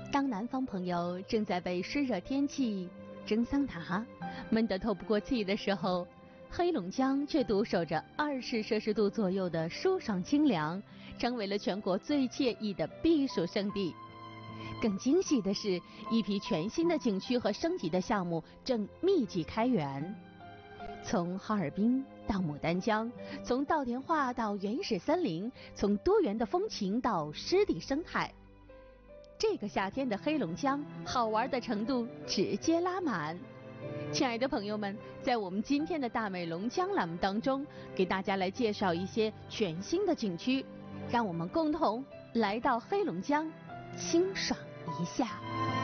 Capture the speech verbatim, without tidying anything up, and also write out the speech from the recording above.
当南方朋友正在被湿热天气蒸桑拿闷得透不过气的时候，黑龙江却独守着二十摄氏度左右的舒爽清凉，成为了全国最惬意的避暑胜地。更惊喜的是，一批全新的景区和升级的项目正密集开园。从哈尔滨到牡丹江，从稻田画到原始森林，从多元的风情到湿地生态，这个夏天的黑龙江好玩的程度直接拉满。亲爱的朋友们，在我们今天的大美龙江栏目当中，给大家来介绍一些全新的景区，让我们共同来到黑龙江清爽一下。